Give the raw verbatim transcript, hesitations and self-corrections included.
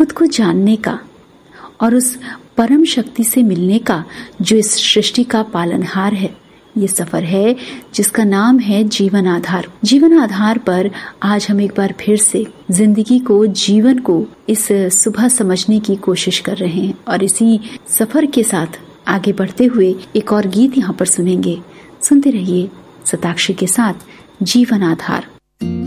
खुद को जानने का और उस परम शक्ति से मिलने का जो इस सृष्टि का पालनहार है। ये सफर है जिसका नाम है जीवन आधार। जीवन आधार पर आज हम एक बार फिर से जिंदगी को, जीवन को इस सुबह समझने की कोशिश कर रहे हैं और इसी सफर के साथ आगे बढ़ते हुए एक और गीत यहाँ पर सुनेंगे। सुनते रहिए शताक्षी के साथ जीवन आधार।